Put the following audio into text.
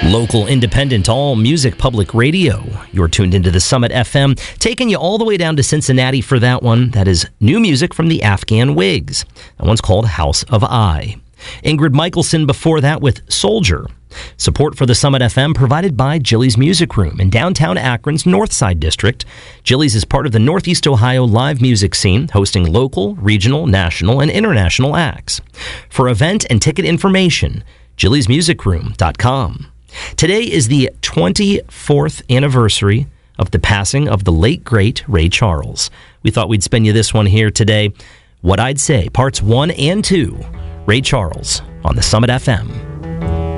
Local, independent, all-music public radio. You're tuned into the Summit FM, taking you all the way down to Cincinnati for that one. That is new music from the Afghan Wigs. That one's called House of I. Ingrid Michaelson before that with Soldier. Support for the Summit FM provided by Jilly's Music Room in downtown Akron's Northside District. Jilly's is part of the Northeast Ohio live music scene, hosting local, regional, national, and international acts. For event and ticket information, jillysmusicroom.com. Today is the 24th anniversary of the passing of the late, great Ray Charles. We thought we'd spin you this one here today. What I'd Say, Parts 1 and 2, Ray Charles on the Summit FM.